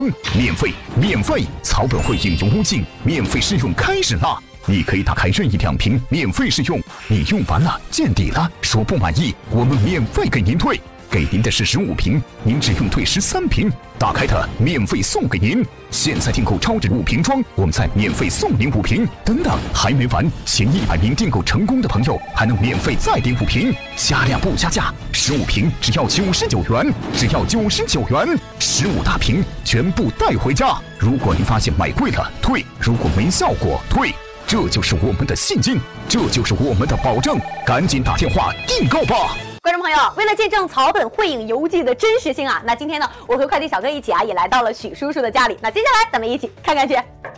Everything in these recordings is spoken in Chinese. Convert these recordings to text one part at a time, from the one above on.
免费！草本汇影油污净免费试用开始啦！你可以打开任意2瓶免费试用，你用完了见底了，说不满意，我们免费给您退。给您的是15瓶，您只用退13瓶，打开它免费送给您。现在订购超值5瓶装，我们再免费送您5瓶。等等，还没完，前100名订购成功的朋友还能免费再领5瓶，加量不加价，15瓶只要99元，只要99元，15大瓶全部带回家。如果您发现买贵了退，如果没效果退，这就是我们的信心，这就是我们的保证，赶紧打电话订购吧。 观众朋友，为了见证草本汇影邮寄的真实性啊，那今天呢，我和快递小哥一起啊，也来到了许叔叔的家里。那接下来咱们一起看看去。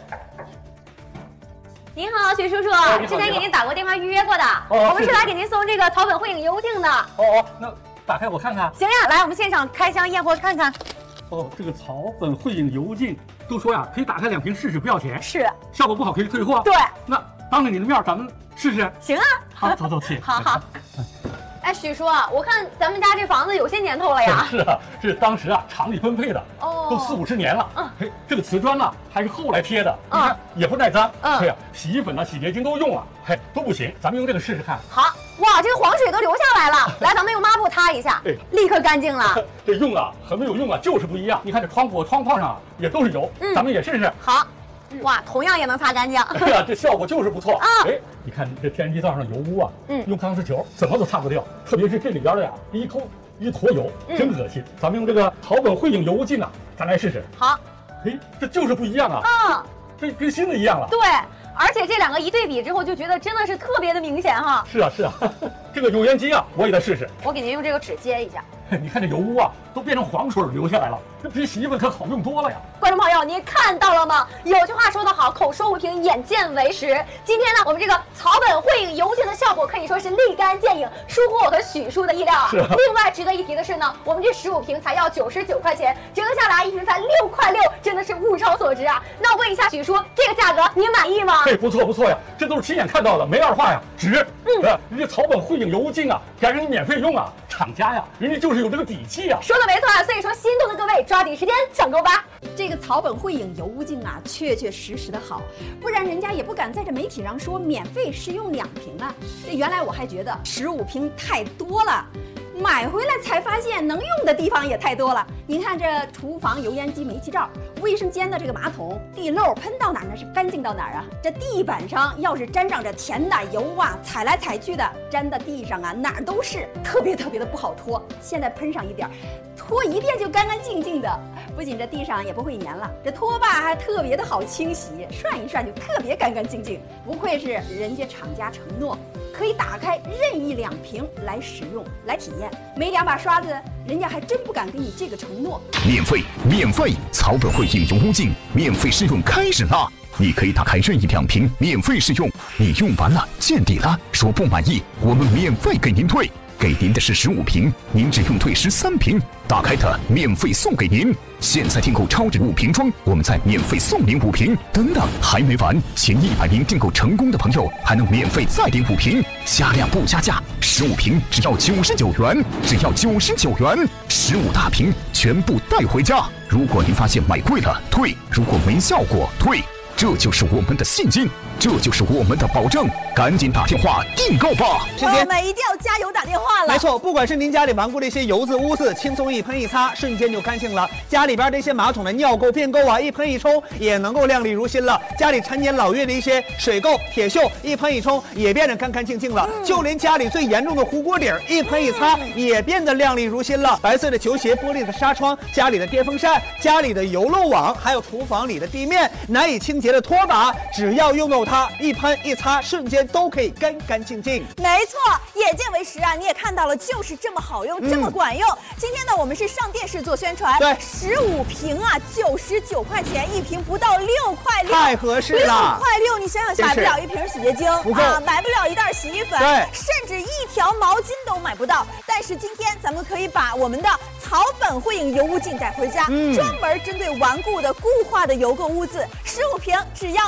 您好，许叔叔，之前给您打过电话预约过的，我们是来给您送这个草本汇影邮镜的。 那打开我看看。 行呀，来，我们现场开箱验货看看。 这个草本汇影邮镜都说呀，可以打开2瓶试试，不要钱。 是。 效果不好可以退货。 对。 那当着你的面，咱们试试。 行啊。 好，走，去。 好。哎，许叔，我看咱们家这房子有些年头了呀。 是啊，是当时啊厂里分配的，都40、50年了。这个瓷砖呢还是后来贴的，你看也不耐脏。对呀，洗衣粉啊、洗洁精都用了，都不行。咱们用这个试试看。 好，哇，这个黄水都流下来了。来，咱们用抹布擦一下，立刻干净了。 这用啊和没有用啊就是不一样。你看这窗户、窗框上也都是油，咱们也试试。 好。哇，同样也能擦干净。 对呀，这效果就是不错。你看这天然气灶上油污啊，用钢丝球怎么都擦不掉，特别是这里边的呀，一坨油，真恶心。咱们用这个草本汇影油污镜啊，咱来试试。 好。 这就是不一样啊。这跟新的一样了。 对，而且这2个一对比之后，就觉得真的是特别的明显哈。 是啊，这个油烟机啊，我也得试试。 我给您用这个纸接一下。 你看这油污啊，都变成黄水流下来了，这比洗衣粉可好用多了呀！ 观众朋友，您看到了吗？有句话说得好，口说无凭，眼见为实。今天呢，我们这个草本汇影邮镜的效果可以说是立竿见影，出乎我和许叔的意料啊。另外值得一提的是呢，我们这15瓶才要99块钱，折合下来1瓶才6块6，真的是物超所值啊！那我问一下许叔，这个价格您满意吗？ 不错呀，这都是亲眼看到的，没二话呀，值。人家草本汇影邮镜啊，还让你免费用啊，厂家呀，人家就是有这个底气啊。 说的没错啊，所以说心动的各位抓紧时间抢购吧。 这个草本汇影油污镜啊，确实的好，不然人家也不敢在这媒体上说免费试用2瓶啊。原来我还觉得15瓶太多了，买回来才发现能用的地方也太多了。您看这厨房油烟机煤气灶，卫生间的这个马桶地漏喷到哪儿那是干净到哪儿啊？这地板上要是沾上这甜的油啊，踩来踩去的，粘到地上啊哪儿都是，特别的不好拖。现在喷上一点，拖一遍就干干净净的，不仅这地上也不会粘了，这拖把还特别的好清洗，涮一涮就特别干干净净。不愧是人家厂家承诺，可以打开任意2瓶来使用来体验，没2把刷子，人家还真不敢给你这个承诺。 免费！草本汇影油污镜免费试用开始啦！你可以打开任意2瓶免费试用，你用完了见底了，说不满意，我们免费给您退。给您的是15瓶，您只用退13瓶，打开它免费送给您。现在订购超值5瓶装，我们再免费送您5瓶。等等，还没完，前100名订购成功的朋友还能免费再领5瓶，加量不加价，15瓶只要99元，只要99元，15大瓶全部带回家。如果您发现买贵了退，如果没效果退，这就是我们的信心，这就是我们的保证，赶紧打电话订购吧！ 朋友们一定要加油打电话了。 没错，不管是您家里顽固的一些油渍污渍，轻松一喷一擦，瞬间就干净了；家里边这些马桶的尿垢、便垢啊，一喷一冲也能够亮丽如新了；家里陈年老月的一些水垢、铁锈，一喷一冲也变得干干净净了；就连家里最严重的糊锅底儿，一喷一擦也变得亮丽如新了。白色的球鞋、玻璃的纱窗、家里的电风扇、家里的油漏网，还有厨房里的地面难以清洁的拖把，只要用到它，一喷一擦，瞬间都可以干干净净。 没错，眼见为实啊！你也看到了，就是这么好用，这么管用。今天呢，我们是上电视做宣传，对，15瓶啊，99块钱1瓶，不到6块6， 太合适了。 6块6，你想想，买不了1瓶洗洁精啊，买不了1袋洗衣粉，对，甚至1条毛巾都买不到。但是今天咱们可以把我们的草本汇影油污镜带回家，专门针对顽固的固化的油垢污渍，15瓶只要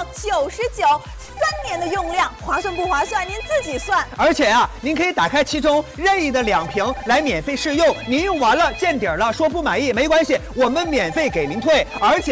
99。3年的用量，划算不划算？您自己算。 而且啊，您可以打开其中任意的2瓶来免费试用，您用完了见底了，说不满意没关系，我们免费给您退，而且。